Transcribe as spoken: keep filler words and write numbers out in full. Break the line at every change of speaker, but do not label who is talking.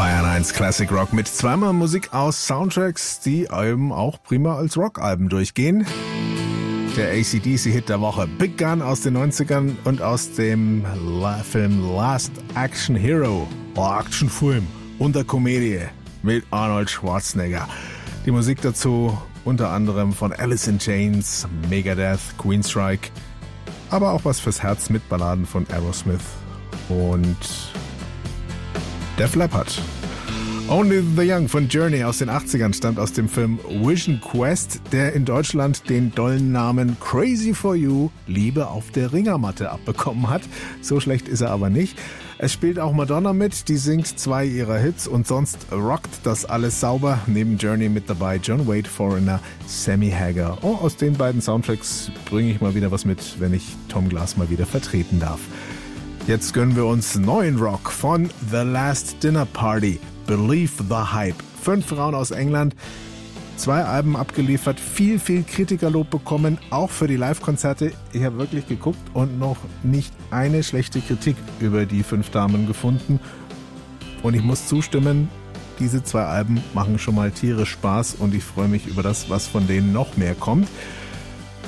Bayern eins Classic Rock mit zweimal Musik aus Soundtracks, die eben auch prima als Rockalben durchgehen. Der A C D C-Hit der Woche, Big Gun aus den neunzigern und aus dem Film Last Action Hero, oder Actionfilm und der Komödie mit Arnold Schwarzenegger. Die Musik dazu unter anderem von Alice in Chains, Megadeth, Queenstrike, aber auch was fürs Herz mit Balladen von Aerosmith und Def Leppard. Only the Young von Journey aus den achtzigern stammt aus dem Film Vision Quest, der in Deutschland den dollen Namen Crazy for You, Liebe auf der Ringermatte abbekommen hat. So schlecht ist er aber nicht. Es spielt auch Madonna mit, die singt zwei ihrer Hits und sonst rockt das alles sauber. Neben Journey mit dabei John Wade, Foreigner, Sammy Hagar. Oh, aus den beiden Soundtracks bringe ich mal wieder was mit, wenn ich Tom Glass mal wieder vertreten darf. Jetzt gönnen wir uns neuen Rock von The Last Dinner Party. Believe the Hype. Fünf Frauen aus England, zwei Alben abgeliefert, viel, viel Kritikerlob bekommen, auch für die Live-Konzerte. Ich habe wirklich geguckt und noch nicht eine schlechte Kritik über die fünf Damen gefunden. Und ich muss zustimmen, diese zwei Alben machen schon mal tierisch Spaß und ich freue mich über das, was von denen noch mehr kommt.